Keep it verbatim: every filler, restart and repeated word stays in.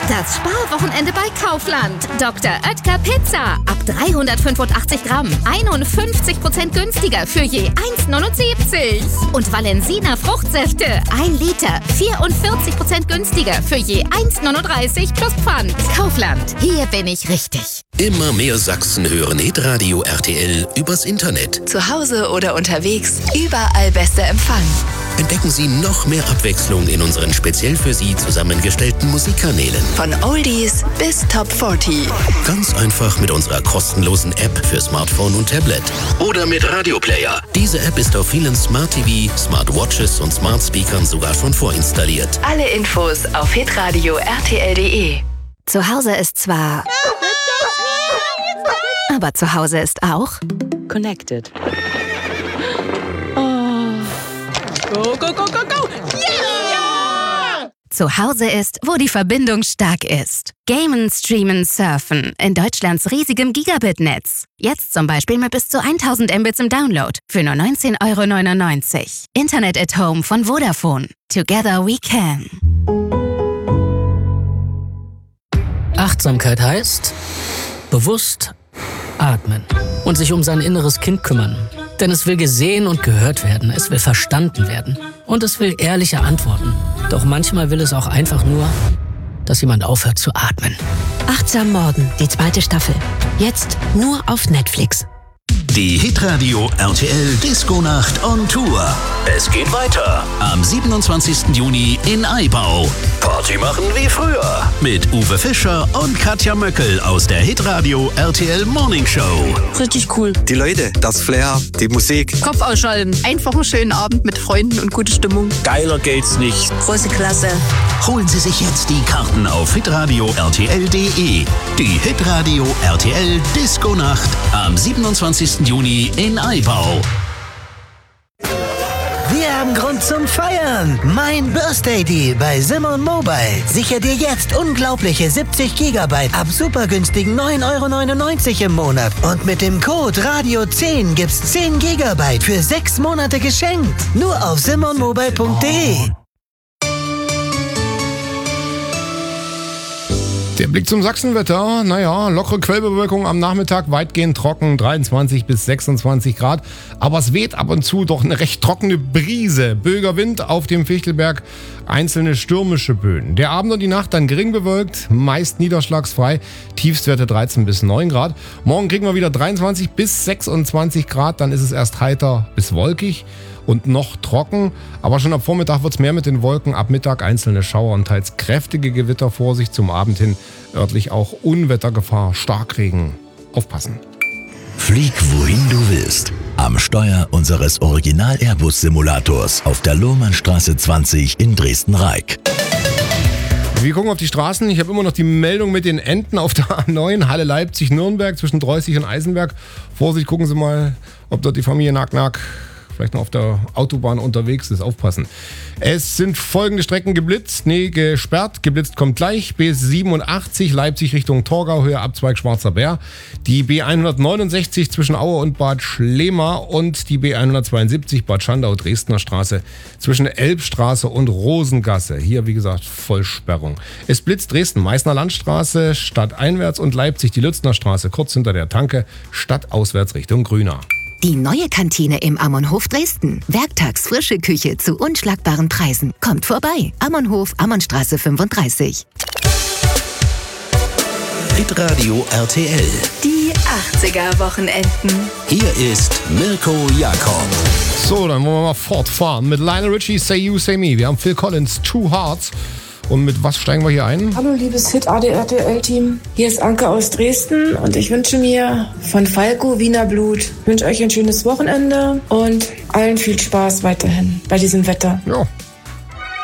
Das Sparwochenende bei Kaufland. Doktor Oetker Pizza. Ab dreihundertfünfundachtzig Gramm. einundfünfzig Prozent günstiger für je eins Komma neunundsiebzig. Und Valensina Fruchtsäfte. ein Liter. vierundvierzig Prozent günstiger für je eins Komma neununddreißig plus Pfand. Kaufland. Hier bin ich richtig. Immer mehr Sachsen hören Hitradio R T L übers Internet. Zu Hause oder unterwegs. Überall bester Empfang. Entdecken Sie noch mehr Abwechslung in unseren speziell für Sie zusammengestellten Musikkanälen. Von Oldies bis Top vierzig. Ganz einfach mit unserer kostenlosen App für Smartphone und Tablet. Oder mit Radioplayer. Diese App ist auf vielen Smart T V, Smartwatches und Smart Speakern sogar schon vorinstalliert. Alle Infos auf hitradio r t l punkt d e. Zu Hause ist zwar... aber zu Hause ist auch... Connected. Go, go, go, go, go! Yeah! Zu Hause ist, wo die Verbindung stark ist. Gamen, Streamen, Surfen in Deutschlands riesigem Gigabit-Netz. Jetzt zum Beispiel mit bis zu tausend Mbits im Download für nur neunzehn Euro neunundneunzig. Internet at Home von Vodafone. Together we can. Achtsamkeit heißt bewusst atmen und sich um sein inneres Kind kümmern. Denn es will gesehen und gehört werden, es will verstanden werden und es will ehrliche Antworten. Doch manchmal will es auch einfach nur, dass jemand aufhört zu atmen. Achtsam Morden, die zweite Staffel. Jetzt nur auf Netflix. Die Hitradio R T L Disco-Nacht on Tour. Es geht weiter am siebenundzwanzigsten Juni in Aibau. Party machen wie früher mit Uwe Fischer und Katja Möckel aus der Hitradio R T L Morning Show. Richtig cool. Die Leute, das Flair, die Musik. Kopf ausschalten. Einfach einen schönen Abend mit Freunden und gute Stimmung. Geiler geht's nicht. Große Klasse. Holen Sie sich jetzt die Karten auf hitradio r t l punkt d e. Die Hitradio R T L Disco-Nacht am siebenundzwanzigsten Juni in Aibau. Wir haben Grund zum Feiern. Mein Birthday Deal bei Simon Mobile. Sichere dir jetzt unglaubliche siebzig Gigabyte ab super günstigen neun Euro neunundneunzig im Monat. Und mit dem Code Radio zehn gibt's zehn Gigabyte für sechs Monate geschenkt. Nur auf simon mobile punkt d e. Der Blick zum Sachsenwetter, naja, lockere Quellbewölkung am Nachmittag, weitgehend trocken, dreiundzwanzig bis sechsundzwanzig Grad. Aber es weht ab und zu doch eine recht trockene Brise. Böiger Wind auf dem Fichtelberg, einzelne stürmische Böen. Der Abend und die Nacht dann gering bewölkt, meist niederschlagsfrei, Tiefstwerte dreizehn bis neun Grad. Morgen kriegen wir wieder dreiundzwanzig bis sechsundzwanzig Grad, dann ist es erst heiter bis wolkig und noch trocken, aber schon ab Vormittag wird es mehr mit den Wolken, ab Mittag einzelne Schauer und teils kräftige Gewitter, Vorsicht zum Abend hin, örtlich auch Unwettergefahr, Starkregen. Aufpassen. Flieg wohin du willst. Am Steuer unseres Original-Airbus-Simulators auf der Lohmannstraße zwanzig in Dresden-Reik. Wir gucken auf die Straßen. Ich habe immer noch die Meldung mit den Enten auf der A neun, Halle Leipzig-Nürnberg zwischen Dreußig und Eisenberg. Vorsicht, gucken Sie mal, ob dort die Familie Nack-Nack vielleicht noch auf der Autobahn unterwegs ist. Aufpassen. Es sind folgende Strecken geblitzt. Nee, gesperrt. Geblitzt kommt gleich. B siebenundachtzig Leipzig Richtung Torgau, Höhe Abzweig Schwarzer Bär. Die B hundertneunundsechzig zwischen Aue und Bad Schlema und die B hundertzweiundsiebzig Bad Schandau Dresdner Straße zwischen Elbstraße und Rosengasse. Hier, wie gesagt, Vollsperrung. Es blitzt Dresden, Meißner Landstraße, stadteinwärts und Leipzig, die Lützner Straße, kurz hinter der Tanke, stadtauswärts Richtung Grüna. Die neue Kantine im Ammonhof Dresden. Werktags frische Küche zu unschlagbaren Preisen. Kommt vorbei. Ammonhof, Ammonnstraße fünfunddreißig. Hitradio R T L. Die achtziger-Wochenenden. Hier ist Mirko Jakob. So, dann wollen wir mal fortfahren mit Lionel Richie, Say You, Say Me. Wir haben Phil Collins, Two Hearts. Und mit was steigen wir hier ein? Hallo liebes Hit-A D R T L-Team. Hier ist Anke aus Dresden und ich wünsche mir von Falco Wiener Blut. Ich wünsche euch ein schönes Wochenende und allen viel Spaß weiterhin bei diesem Wetter. Ja,